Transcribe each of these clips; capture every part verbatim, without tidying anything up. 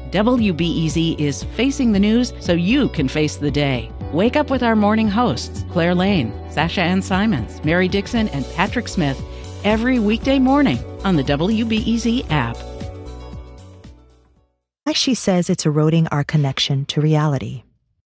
W B E Z is facing the news so you can face the day. Wake up with our morning hosts, Claire Lane, Sasha Ann Simons, Mary Dixon, and Patrick Smith, every weekday morning on the W B E Z app. She says it's eroding our connection to reality.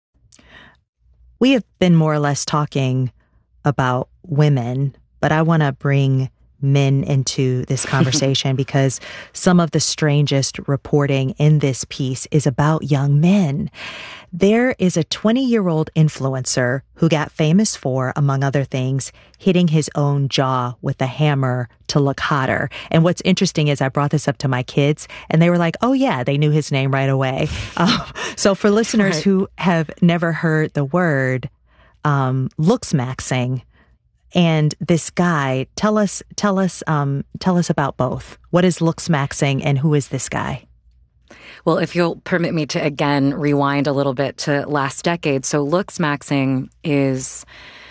We have been more or less talking about women, but I want to bring men into this conversation because some of the strangest reporting in this piece is about young men. There is a twenty-year-old influencer who got famous for, among other things, hitting his own jaw with a hammer to look hotter. And what's interesting is I brought this up to my kids and they were like, oh yeah, they knew his name right away. Um, so for listeners right. who have never heard the word, um, looks maxing, and this guy, tell us, tell us, um, tell us about both. What is looks maxing and who is this guy? Well, if you'll permit me to again rewind a little bit to last decade. So looks maxing is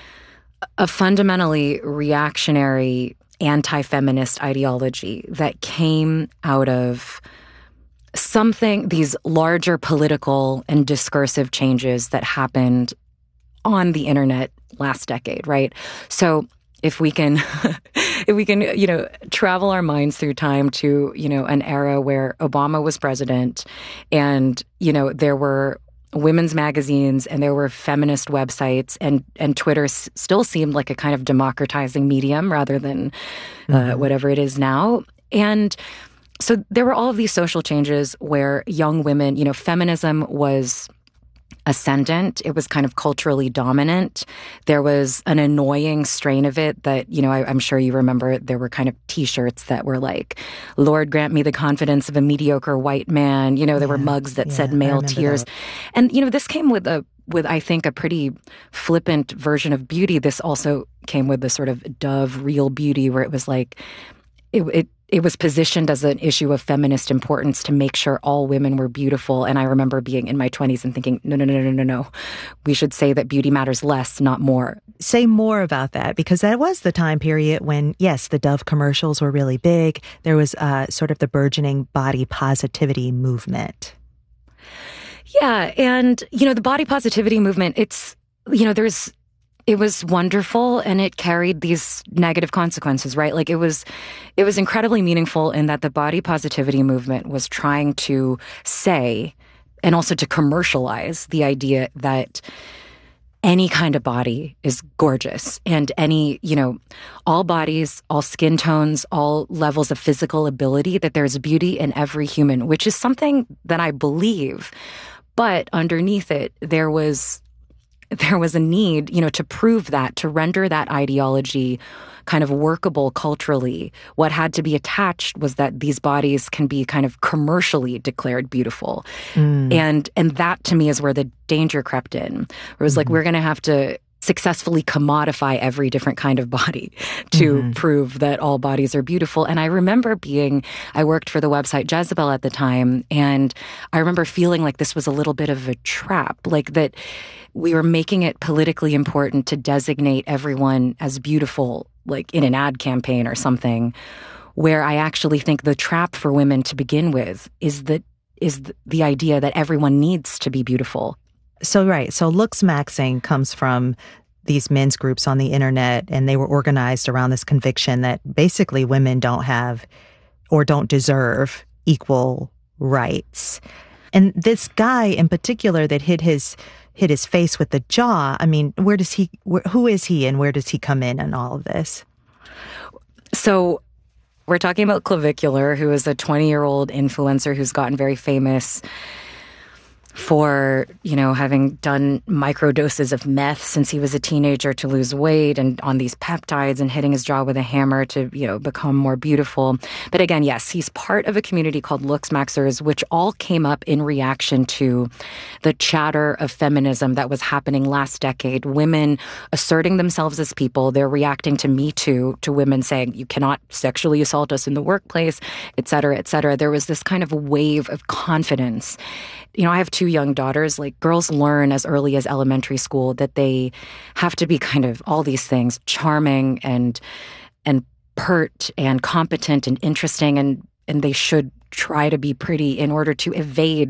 a fundamentally reactionary anti-feminist ideology that came out of something, these larger political and discursive changes that happened on the internet last decade, right? So if we can, if we can, you know, travel our minds through time to, you know, an era where Obama was president and, you know, there were women's magazines and there were feminist websites and, and Twitter s- still seemed like a kind of democratizing medium rather than uh, mm-hmm. whatever it is now. And so there were all of these social changes where young women, you know, feminism was ascendant. It was kind of culturally dominant. There was an annoying strain of it that, you know, I, I'm sure you remember there were kind of T-shirts that were like, Lord, grant me the confidence of a mediocre white man. You know, there yeah, were mugs that yeah, said male tears. That. And, you know, this came with a, with, I think, a pretty flippant version of beauty. This also came with the sort of Dove real beauty where it was like, it, it It was positioned as an issue of feminist importance to make sure all women were beautiful. And I remember being in my twenties and thinking, no, no, no, no, no, no. We should say that beauty matters less, not more. Say more about that, because that was the time period when, yes, the Dove commercials were really big. There was uh, sort of the burgeoning body positivity movement. Yeah. And, you know, the body positivity movement, it's, you know, there's, it was wonderful and it carried these negative consequences, right? Like it was, it was incredibly meaningful in that the body positivity movement was trying to say, and also to commercialize the idea that any kind of body is gorgeous and any, you know, all bodies, all skin tones, all levels of physical ability, that there's beauty in every human, which is something that I believe. But underneath it, there was There was a need, you know, to prove that, to render that ideology kind of workable culturally. What had to be attached was that these bodies can be kind of commercially declared beautiful. Mm. And and that, to me, is where the danger crept in. Where it was mm-hmm. like, we're going to have to successfully commodify every different kind of body to mm-hmm. prove that all bodies are beautiful. And I remember being, I worked for the website Jezebel at the time, and I remember feeling like this was a little bit of a trap, like that we were making it politically important to designate everyone as beautiful, like in an ad campaign or something, where I actually think the trap for women to begin with is that is the idea that everyone needs to be beautiful. So, right. So looks maxing comes from these men's groups on the internet, and they were organized around this conviction that basically women don't have or don't deserve equal rights. And this guy in particular that hit his hit his face with the jaw, I mean, where does he, where, who is he and where does he come in in all of this? So we're talking about Clavicular, who is a twenty-year-old influencer who's gotten very famous for, you know, having done microdoses of meth since he was a teenager to lose weight and on these peptides and hitting his jaw with a hammer to, you know, become more beautiful. But again, yes, he's part of a community called Looks Maxers, which all came up in reaction to the chatter of feminism that was happening last decade. Women asserting themselves as people. They're reacting to Me Too, to women saying, you cannot sexually assault us in the workplace, et cetera, et cetera. There was this kind of wave of confidence. You know, I have two young daughters. Like, girls learn as early as elementary school that they have to be kind of all these things, charming and and pert and competent and interesting, and and they should try to be pretty in order to evade